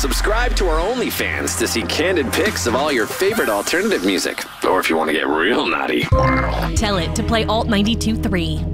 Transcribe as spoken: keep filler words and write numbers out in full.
Subscribe to our OnlyFans to see candid pics of all your favorite alternative music. Or if you want to get real naughty, Tell it to play Alt ninety-two point three.